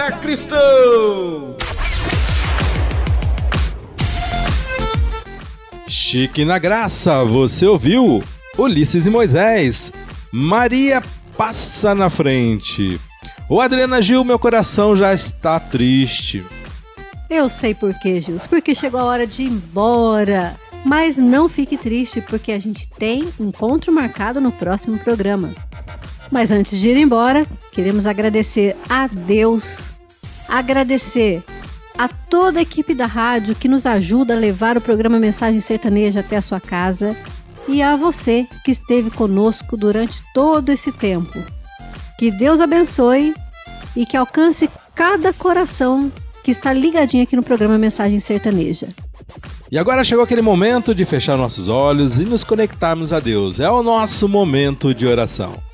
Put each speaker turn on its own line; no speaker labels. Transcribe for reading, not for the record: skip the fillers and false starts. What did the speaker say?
Sacristão!
Chique na Graça, você ouviu? Ulisses e Moisés, Maria passa na frente. Ô Adriana Gil, meu coração já está triste.
Eu sei por quê, Gils, porque chegou a hora de ir embora. Mas não fique triste, porque a gente tem encontro marcado no próximo programa. Mas antes de ir embora, queremos agradecer a Deus, agradecer a toda a equipe da rádio que nos ajuda a levar o programa Mensagem Sertaneja até a sua casa e a você que esteve conosco durante todo esse tempo. Que Deus abençoe e que alcance cada coração que está ligadinho aqui no programa Mensagem Sertaneja.
E agora chegou aquele momento de fechar nossos olhos e nos conectarmos a Deus. É o nosso momento de oração.